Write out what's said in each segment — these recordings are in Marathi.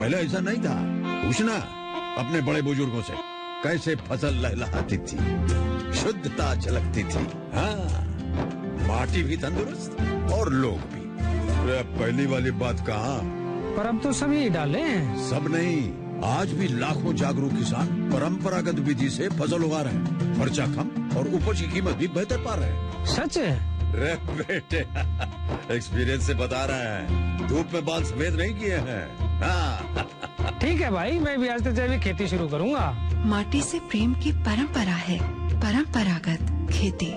पहले ऐसा नहीं था। पूछना अपने बड़े बुजुर्गों से कैसे फसल लहलहाती थी, शुद्धता झलकती थी। हाँ, माटी भी तंदुरुस्त और लोग भी। अरे पहली वाली बात कहाँ। पर अब तो सभी डाले हैं। सब नहीं, आज भी लाखों जागरूक किसान परंपरागत विधि से फसल उगा रहे हैं। खर्चा कम और उपज की कीमत भी बेहतर पा रहे हैं। सच है? रे बेटे एक्सपीरियंस से बता रहे हैं, धूप में बाल सफेद नहीं किए हैं। हाँ। ठीक है भाई, मैं भी आज से जैविक खेती शुरू करूंगा। माटी से प्रेम की परंपरा है, परंपरागत खेती।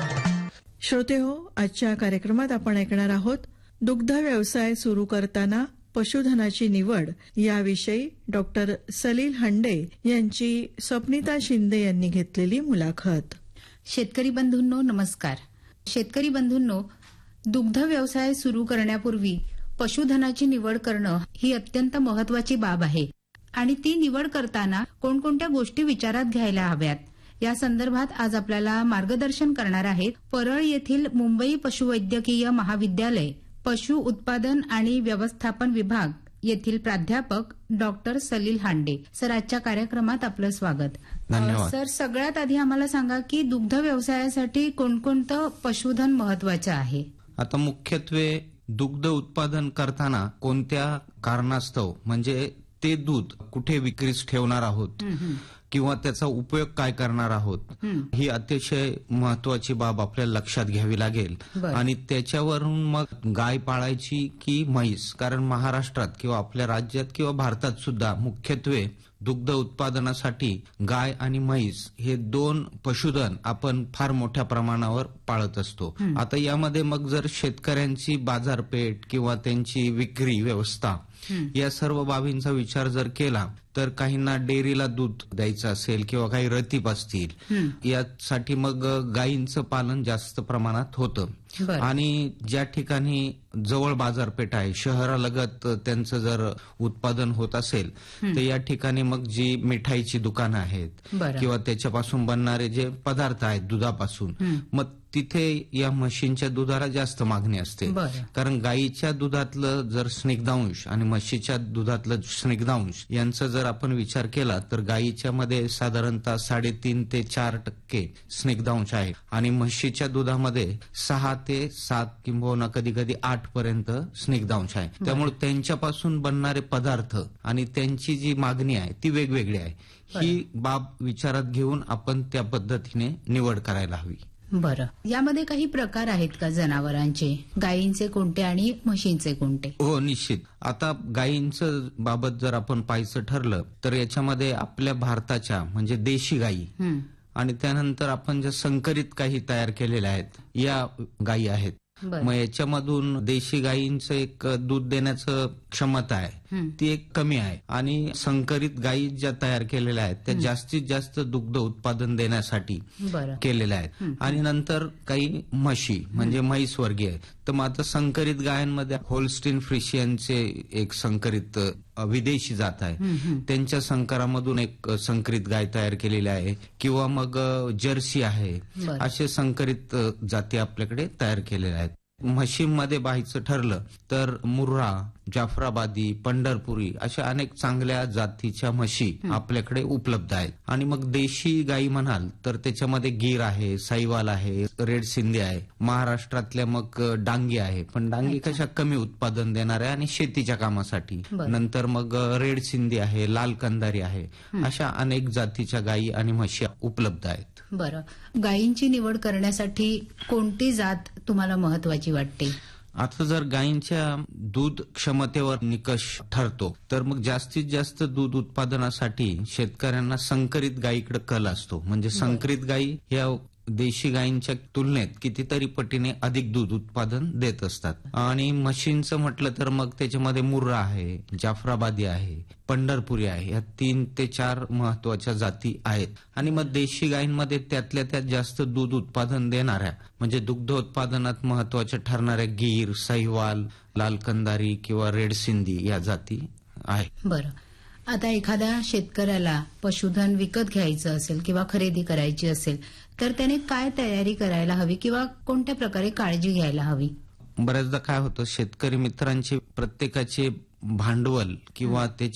श्रोते हो, आजच्या कार्यक्रमात आपण ऐकणार आहोत दुग्ध व्यवसाय सुरू करताना पशुधनाची निवड याविषयी डॉक्टर सलील हांडे यांची स्वप्निता शिंदे यांनी घेतलेली मुलाखत। शेतकरी बंधूंनो नमस्कार। शेतकरी बंधूंनो, दुग्ध व्यवसाय सुरू करण्यापूर्वी पशुधनाची निवड करणं ही अत्यंत महत्वाची बाब आहे आणि ती निवड करताना कोणकोणत्या गोष्टी विचारात घ्यायला हव्यात या संदर्भात आज आपल्याला मार्गदर्शन करणार आहेत परळ येथील मुंबई पशुवैद्यकीय महाविद्यालय पशु उत्पादन आणि व्यवस्थापन विभाग येथील प्राध्यापक डॉक्टर सलील हांडे सर। आजच्या कार्यक्रमात आपलं स्वागत। धन्यवाद सर, सगळ्यात आधी आम्हाला सांगा की दुग्ध व्यवसायासाठी कोणकोणतं पशुधन महत्वाचं आहे? आता मुख्यत्वे दुग्ध उत्पादन करताना कोणत्या कारणास्तव म्हणजे ते दूध कुठे विक्रीस ठेवणार आहोत किंवा त्याचा उपयोग काय करणार आहोत ही अतिशय महत्वाची बाब आपल्याला लक्षात घ्यावी लागेल। आणि त्याच्यावरून मग गाय पाळायची की म्हैस, कारण महाराष्ट्रात किंवा आपल्या राज्यात किंवा भारतात सुद्धा मुख्यत्वे दुग्ध उत्पादनासाठी गाय आणि म्हैस हे दोन पशुधन आपण फार मोठ्या प्रमाणावर पाळत असतो। आता यामध्ये मग जर शेतकऱ्यांची बाजारपेठ किंवा त्यांची विक्री व्यवस्था या सर्व बाबींचा विचार जर केला तर काहींना डेअरीला दूध द्यायचं असेल किंवा काही रतीप असतील यासाठी मग गायींचं पालन जास्त प्रमाणात होतं। आणि ज्या ठिकाणी जवळ बाजारपेठ आहे, शहरालगत त्यांचं जर उत्पादन होत असेल तर या ठिकाणी मग जी मिठाईची दुकानं आहेत किंवा त्याच्यापासून बनणारे जे पदार्थ आहेत दुधापासून, मग तिथे या म्हशींच्या दुधाला जास्त मागणी असते। कारण गायीच्या दुधातलं जर स्निग्धांश आणि म्हशीच्या दुधातलं स्निग्धांश यांचा जर आपण विचार केला तर गायीच्या मध्ये साधारणतः 3.5 ते 4% स्निग्धांश आहे आणि म्हशीच्या दुधामध्ये 6 ते 7 किंवा कधी कधी 8 पर्यंत स्निग्धांश आहे। त्यामुळे त्यांच्यापासून बनणारे पदार्थ आणि त्यांची जी मागणी आहे ती वेगवेगळी आहे। ही बाब विचारात घेऊन आपण त्या पद्धतीने निवड करायला हवी। बरं, यामध्ये काही प्रकार आहेत का जनावरांचे? गायींचे कोणते आणि म्हशींचे कोणते? हो, निश्चित। आता गायींचं बाबत जर आपण पाहायचं ठरलं तर याच्यामध्ये आपल्या भारताच्या म्हणजे देशी गायी आणि त्यानंतर आपण ज्या संकरित काही तयार केलेल्या आहेत या गायी आहेत। मग याच्यामधून देशी गायींचं एक दूध देण्याचं क्षमता आहे ती एक कमी आहे आणि संकरित गायी ज्या तयार केलेल्या आहेत त्या जास्तीत जास्त दुग्ध उत्पादन देण्यासाठी केलेल्या आहेत। आणि नंतर काही म्हशी म्हणजे म्हैस वर्गीय, तर मग आता संकरित गायांमध्ये होल्स्टीन फ्रिशियनचे एक संकरित विदेशी जात आहे, त्यांच्या संकरामधून एक संकरित गाय तयार केलेली आहे किंवा मग जर्सी आहे, असे संकरित जाती आपल्याकडे तयार केलेल्या आहेत। म्हशींमध्ये पाहायचं ठरलं तर मुर्रा, जाफराबादी, पंढरपुरी अशा अनेक चांगल्या जातीच्या म्हशी आपल्याकडे उपलब्ध आहेत। आणि मग देशी गायी म्हणाल तर त्याच्यामध्ये गीर आहे, साईवाल आहे, रेड सिंधी आहे, महाराष्ट्रातल्या मग डांगी आहे, पण डांगी कशा कमी उत्पादन देणार आहे आणि शेतीच्या कामासाठी। नंतर मग रेड सिंधी आहे, लाल कंदारी आहे, अशा अनेक जातीच्या गायी आणि म्हशी उपलब्ध आहेत। बरं, गायींची निवड करण्यासाठी कोणती जात तुम्हाला महत्वाची वाटते? आता जर गायींच्या दूध क्षमतेवर निकष ठरतो तर मग जास्तीत जास्त दूध उत्पादनासाठी शेतकऱ्यांना संकरित गायीकडे कल असतो। म्हणजे संकरित गायी या देशी गायींच्या तुलनेत कितीतरी पटीने अधिक दूध उत्पादन देत असतात। आणि म्हशींचं म्हटलं तर मग त्याच्यामध्ये मुर्रा आहे, जाफराबादी आहे, पंढरपुरी आहे, या 3 ते 4 महत्वाच्या जाती आहेत। आणि मग देशी गायींमध्ये त्यातल्या त्यात जास्त दूध उत्पादन देणाऱ्या म्हणजे दुग्ध उत्पादनात महत्वाच्या ठरणाऱ्या गीर, साहिवाल, लाल कंदारी किंवा रेड सिंधी या जाती आहेत। बरं, आता एखाद्या शेतकऱ्याला पशुधन विकत घ्यायचं असेल किंवा खरेदी करायची असेल तर त्याने काय तयारी करायला हवी किंवा कोणत्या प्रकारे काळजी घ्यायला हवी? बऱ्याचदा काय होतं, शेतकरी मित्रांचे प्रत्येकाचे भांडवल किंवा त्याची